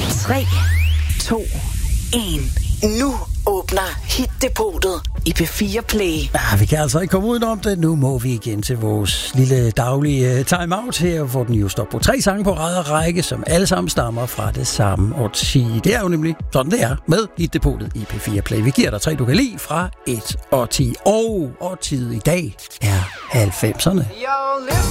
3, 2, 1. Nu åbner Hit-depotet i P4 Play. Ja, vi kan altså ikke komme udenom det. Nu må vi igen til vores lille daglige time-out her, hvor den jo står på 3 sange på rad og række, som alle sammen stammer fra det samme årti. Det er jo nemlig sådan, det er med Hit-depotet i P4 Play. Vi giver dig 3, du kan lide fra 1 og 10. Og årtiet i dag er 90'erne. Yo,